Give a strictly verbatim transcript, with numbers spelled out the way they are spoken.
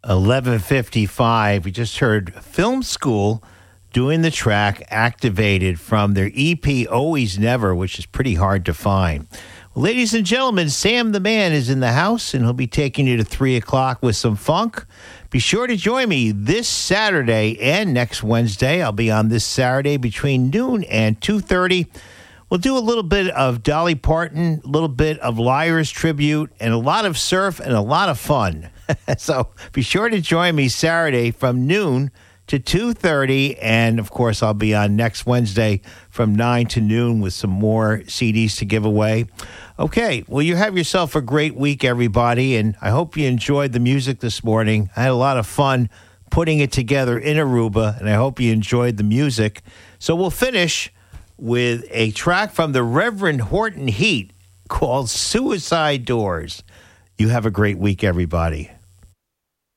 eleven fifty-five. We just heard Film School doing the track Activated from their E P Always Never, which is pretty hard to find. Well, ladies and gentlemen, Sam the Man is in the house, and he'll be taking you to three o'clock with some funk. Be sure to join me this Saturday and next Wednesday. I'll be on this Saturday between noon and two thirty. We'll do a little bit of Dolly Parton, a little bit of Liars Tribute, and a lot of surf and a lot of fun. So be sure to join me Saturday from noon to two thirty, and of course I'll be on next Wednesday from nine to noon with some more C Ds to give away. Okay, well, you have yourself a great week, everybody, and I hope you enjoyed the music this morning. I had a lot of fun putting it together in Aruba, and I hope you enjoyed the music. So we'll finish with a track from the Reverend Horton Heat called Suicide Doors. You have a great week, everybody.